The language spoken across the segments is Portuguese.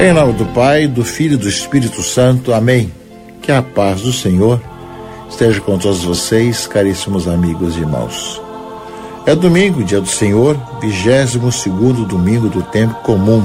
Em nome do Pai, do Filho e do Espírito Santo. Amém. Que a paz do Senhor esteja com todos vocês, caríssimos amigos e irmãos. É domingo, dia do Senhor, 22º domingo do tempo comum.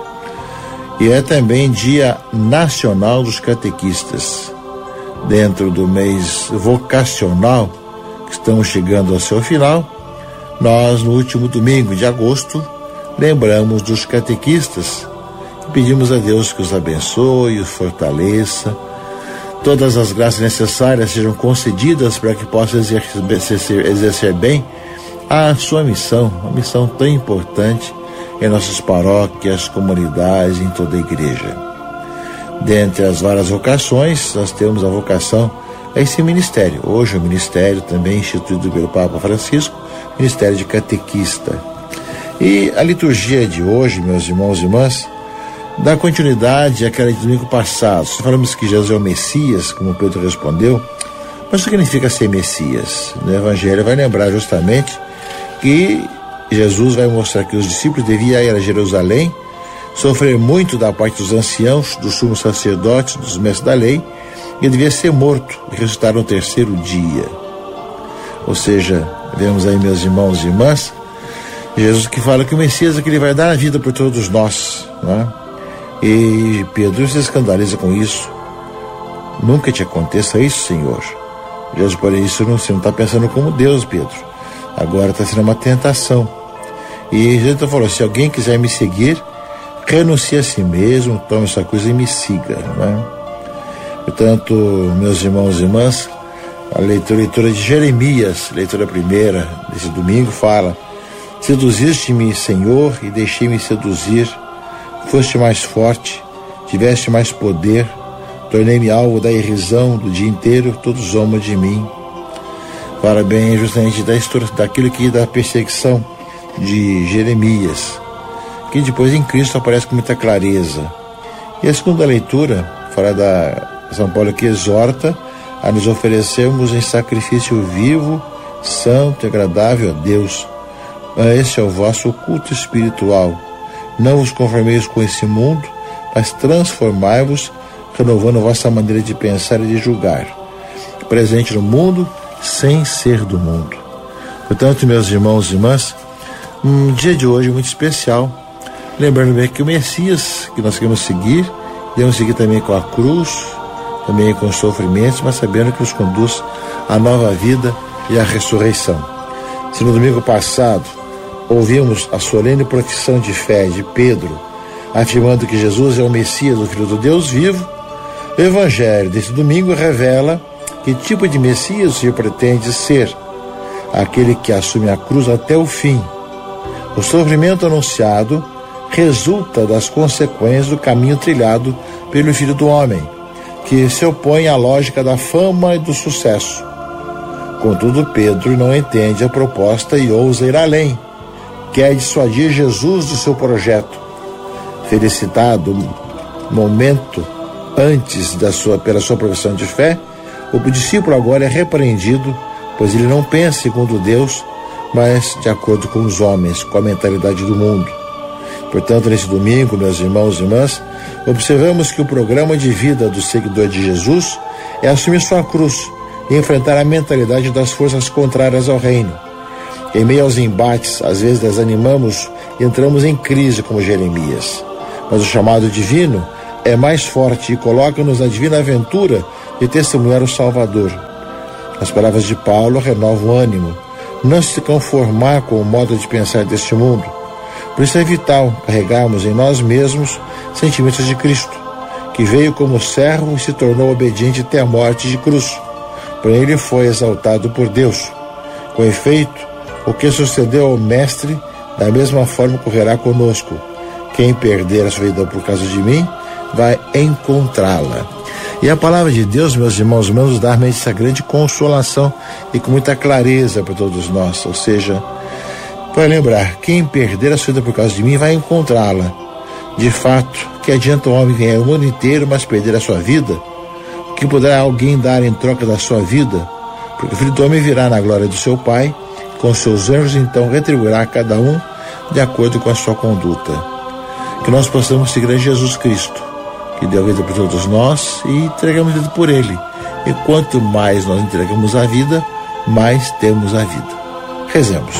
E é também dia nacional dos catequistas. Dentro do mês vocacional, que estamos chegando ao seu final, nós, no último domingo de agosto, lembramos dos catequistas. Pedimos a Deus que os abençoe, os fortaleça, todas as graças necessárias sejam concedidas para que possam exercer bem a sua missão, uma missão tão importante em nossas paróquias, comunidades, em toda a igreja. Dentre as várias vocações, nós temos a vocação a esse ministério. Hoje o ministério também instituído pelo Papa Francisco, ministério de catequista. E a liturgia de hoje, meus irmãos e irmãs, dá continuidade àquela de domingo passado. Falamos que Jesus é o Messias, como Pedro respondeu, mas o que significa ser Messias? No Evangelho vai lembrar justamente que Jesus vai mostrar que os discípulos deviam ir a Jerusalém, sofrer muito da parte dos anciãos, dos sumos sacerdotes, dos mestres da lei, e devia ser morto e ressuscitar no terceiro dia. Ou seja, vemos aí, meus irmãos e irmãs, Jesus que fala que o Messias é que ele vai dar a vida por todos nós, não é? E Pedro se escandaliza com isso. Nunca te aconteça isso, Senhor. Jesus, por isso, você não está pensando como Deus, Pedro. Agora está sendo uma tentação. E Jesus falou, se alguém quiser me seguir, renuncie a si mesmo, tome sua cruz e me siga, não é? Portanto, meus irmãos e irmãs, a leitura de Jeremias, leitura primeira desse domingo, fala: seduziste-me, Senhor, e deixei-me seduzir. Foste mais forte, tiveste mais poder, tornei-me alvo da irrisão do dia inteiro, todos zombam de mim. Fala bem justamente da história, daquilo que da perseguição de Jeremias, que depois em Cristo aparece com muita clareza. E a segunda leitura fala da São Paulo, que exorta a nos oferecermos em sacrifício vivo, santo e agradável a Deus. Esse é o vosso culto espiritual. Não vos conformeis com esse mundo, mas transformai-vos, renovando a vossa maneira de pensar e de julgar. Presente no mundo, sem ser do mundo. Portanto, meus irmãos e irmãs, um dia de hoje muito especial, lembrando bem que o Messias que nós queremos seguir, devemos seguir também com a cruz, também com os sofrimentos, mas sabendo que nos conduz à nova vida e à ressurreição. Se no domingo passado ouvimos a solene profissão de fé de Pedro, afirmando que Jesus é o Messias, o Filho do Deus vivo, o Evangelho desse domingo revela que tipo de Messias o Senhor pretende ser: aquele que assume a cruz até o fim. O sofrimento anunciado resulta das consequências do caminho trilhado pelo Filho do Homem, que se opõe à lógica da fama e do sucesso. Contudo, Pedro não entende a proposta e ousa ir além. Quer dissuadir Jesus do seu projeto. Felicitado momento antes pela sua profissão de fé, o discípulo agora é repreendido, pois ele não pensa segundo Deus, mas de acordo com os homens, com a mentalidade do mundo. Portanto, nesse domingo, meus irmãos e irmãs, observamos que o programa de vida do seguidor de Jesus é assumir sua cruz e enfrentar a mentalidade das forças contrárias ao reino. Em meio aos embates, às vezes desanimamos e entramos em crise como Jeremias. Mas o chamado divino é mais forte e coloca-nos na divina aventura de testemunhar o Salvador. As palavras de Paulo renovam o ânimo. Não se conformar com o modo de pensar deste mundo. Por isso é vital carregarmos em nós mesmos sentimentos de Cristo, que veio como servo e se tornou obediente até a morte de cruz. Porém, ele foi exaltado por Deus. Com efeito, o que sucedeu ao Mestre, da mesma forma ocorrerá conosco. Quem perder a sua vida por causa de mim, vai encontrá-la. E a palavra de Deus, meus irmãos, nos dá realmente essa grande consolação e com muita clareza para todos nós. Ou seja, vai lembrar, quem perder a sua vida por causa de mim, vai encontrá-la. De fato, que adianta o homem ganhar o mundo inteiro, mas perder a sua vida? O que poderá alguém dar em troca da sua vida? Porque o Filho do Homem virá na glória do seu Pai, com seus anjos, então retribuirá a cada um de acordo com a sua conduta. que nós possamos seguir a Jesus Cristo, que deu a vida por todos nós e entregamos a vida por Ele. E quanto mais nós entregamos a vida, mais temos a vida. Rezemos.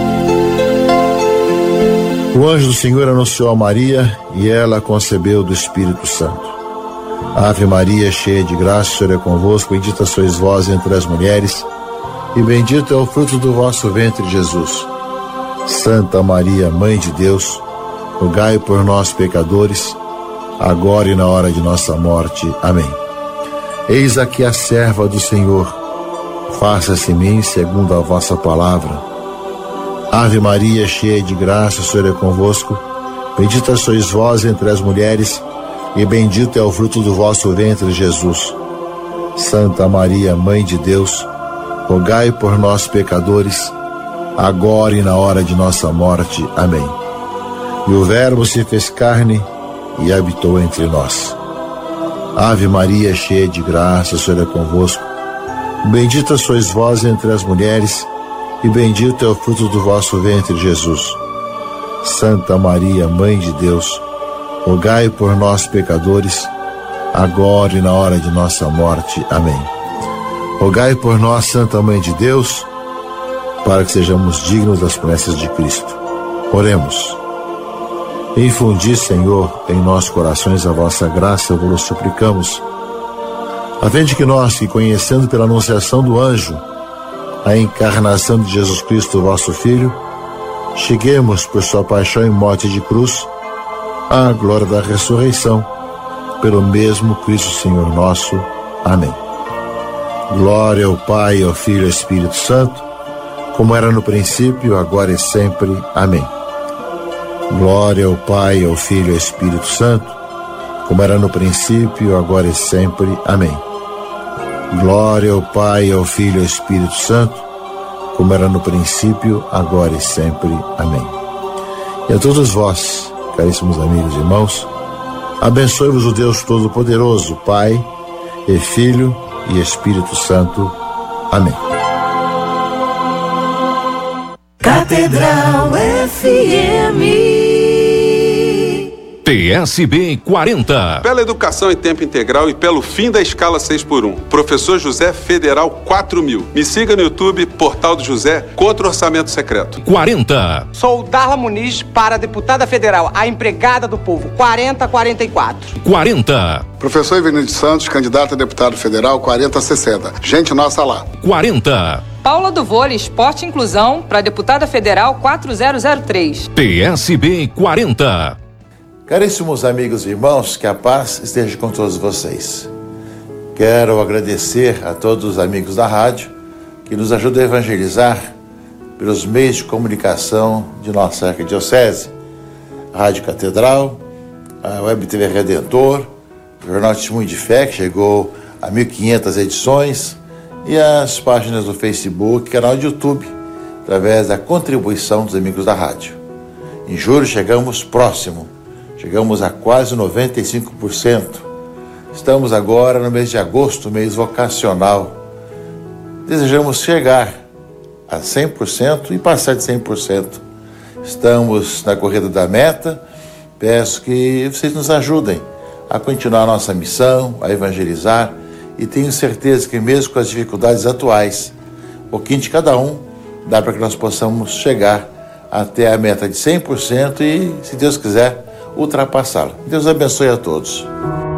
O anjo do Senhor anunciou a Maria e ela concebeu do Espírito Santo. Ave Maria, cheia de graça, o Senhor é convosco, bendita sois vós entre as mulheres, e bendito é o fruto do vosso ventre, Jesus. Santa Maria, Mãe de Deus, rogai por nós, pecadores, agora e na hora de nossa morte. Amém. Eis aqui a serva do Senhor, faça-se em mim segundo a vossa palavra. Ave Maria, cheia de graça, o Senhor é convosco, bendita sois vós entre as mulheres, e bendito é o fruto do vosso ventre, Jesus. Santa Maria, Mãe de Deus, rogai por nós, pecadores, agora e na hora de nossa morte. Amém. E o Verbo se fez carne e habitou entre nós. Ave Maria, cheia de graça, o Senhor é convosco. Bendita sois vós entre as mulheres, e bendito é o fruto do vosso ventre, Jesus. Santa Maria, Mãe de Deus, rogai por nós, pecadores, agora e na hora de nossa morte. Amém. Rogai por nós, Santa Mãe de Deus, para que sejamos dignos das promessas de Cristo. Oremos. Infundi, Senhor, em nossos corações a vossa graça, vos suplicamos, a fim de que nós, que conhecendo pela anunciação do anjo a encarnação de Jesus Cristo, vosso Filho, cheguemos por sua paixão e morte de cruz à glória da ressurreição, pelo mesmo Cristo Senhor nosso. Amém. Glória ao Pai, ao Filho e ao Espírito Santo, como era no princípio, agora e sempre. Amém. Glória ao Pai, ao Filho e ao Espírito Santo, como era no princípio, agora e sempre. Amém. Glória ao Pai, ao Filho e ao Espírito Santo, como era no princípio, agora e sempre. Amém. E a todos vós, caríssimos amigos e irmãos, abençoe-vos o Deus Todo-Poderoso, Pai e Filho e Espírito Santo. Amém. Catedral FM. PSB 40. Pela educação em tempo integral e pelo fim da escala 6x1. Professor José Federal 4000. Me siga no YouTube, Portal do José, contra o orçamento secreto. 40. Sou Darla Muniz para deputada federal, a empregada do povo, 4044. 40. Professor Ivanildo Santos, candidato a deputado federal, 4060. Gente nossa lá. 40. Paula do Vôlei Esporte e Inclusão para deputada federal 4003. PSB 40. Caríssimos amigos e irmãos, que a paz esteja com todos vocês. Quero agradecer a todos os amigos da rádio que nos ajudam a evangelizar pelos meios de comunicação de nossa arquidiocese. A Rádio Catedral, a Web TV Redentor, o Jornal Testemunho de Fé, que chegou a 1.500 edições, e as páginas do Facebook, canal de YouTube, através da contribuição dos amigos da rádio. Em julho chegamos próximo. Chegamos a quase 95%. Estamos agora no mês de agosto, mês vocacional. Desejamos chegar a 100% e passar de 100%. Estamos na corrida da meta. Peço que vocês nos ajudem a continuar a nossa missão, a evangelizar, e tenho certeza que mesmo com as dificuldades atuais, um pouquinho de cada um, dá para que nós possamos chegar até a meta de 100% e, se Deus quiser, ultrapassá-la. Deus abençoe a todos.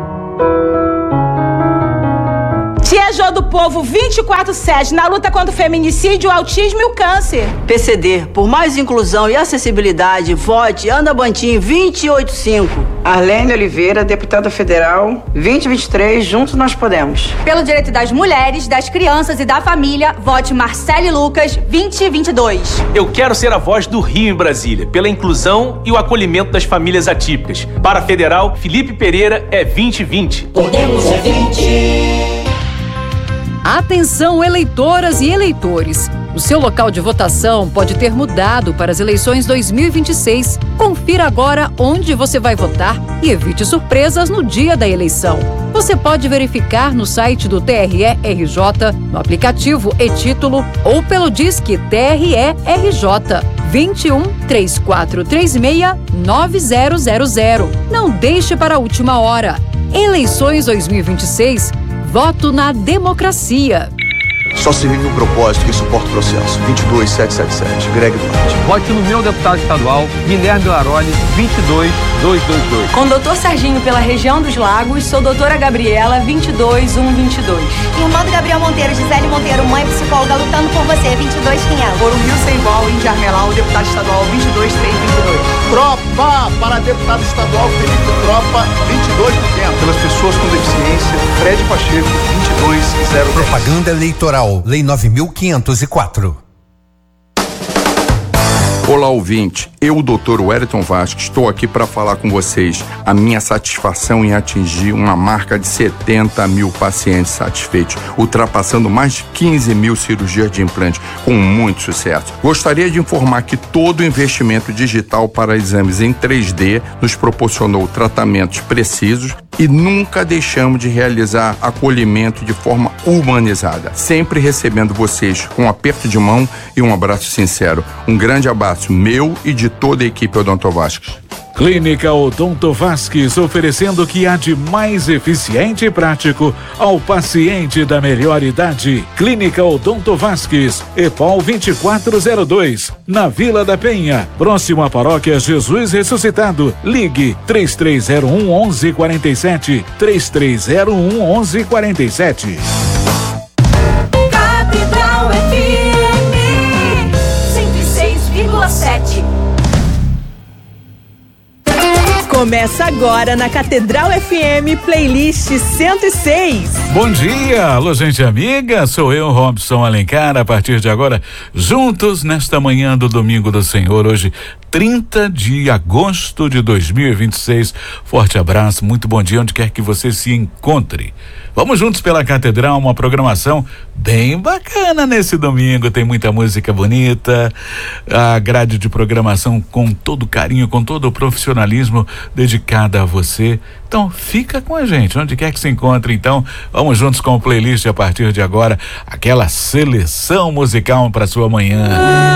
Tia Jô do Povo 24/7 na luta contra o feminicídio, o autismo e o câncer. PCD, por mais inclusão e acessibilidade, vote Ana Bantim 285. Arlene Oliveira, deputada federal, 2023, juntos nós podemos. Pelo direito das mulheres, das crianças e da família, vote Marcele Lucas 2022. Eu quero ser a voz do Rio em Brasília, pela inclusão e o acolhimento das famílias atípicas. Para a federal, Felipe Pereira é 2020. Podemos é 20. Atenção, eleitoras e eleitores! O seu local de votação pode ter mudado para as eleições 2026. Confira agora onde você vai votar e evite surpresas no dia da eleição. Você pode verificar no site do TRE-RJ, no aplicativo e-Título ou pelo Disque TRE-RJ. 21 3436 9000. Não deixe para a última hora. Eleições 2026. Voto na democracia. Só se vive um propósito que suporta o processo. 22777, Greg Duarte. Vote no meu deputado estadual, Guilherme Laroli, 22222. Com Dr. Serginho pela região dos Lagos, sou doutora Gabriela, 22122. Irmã do Gabriel Monteiro, Gisele Monteiro, mãe psicóloga, lutando por você, 22500. Por um Rio Sem Igual, Índia Armelau, deputado estadual, 22322. Tropa para deputado estadual Felipe Tropa, 22%. Pelas pessoas com deficiência, Fred Pacheco, 22010. Propaganda eleitoral, Lei 9.504. Olá, ouvinte. Eu, Dr. Wellington Vasques, estou aqui para falar com vocês a minha satisfação em atingir uma marca de 70 mil pacientes satisfeitos, ultrapassando mais de 15 mil cirurgias de implante, com muito sucesso. Gostaria de informar que todo o investimento digital para exames em 3D nos proporcionou tratamentos precisos e nunca deixamos de realizar acolhimento de forma humanizada, sempre recebendo vocês com um aperto de mão e um abraço sincero. Um grande abraço meu e de toda a equipe Odonto Vasques. Clínica Odonto Vasques, oferecendo o que há de mais eficiente e prático ao paciente da melhor idade. Clínica Odonto Vasques, EPOL 2402, na Vila da Penha, próximo à Paróquia Jesus Ressuscitado. Ligue 3301-1147, 3301-1147. Catedral FM 106,7. Começa agora na Catedral FM Playlist 106. Bom dia, alô gente amiga, sou eu, Robson Alencar, a partir de agora, juntos nesta manhã do Domingo do Senhor, hoje 30 de agosto de 2026. Forte abraço, muito bom dia onde quer que você se encontre. Vamos juntos pela Catedral, uma programação bem bacana nesse domingo, tem muita música bonita, a grade de programação com todo carinho, com todo o profissionalismo dedicada a você. Então fica com a gente, onde quer que se encontre. Então vamos juntos com o playlist a partir de agora, aquela seleção musical para sua manhã.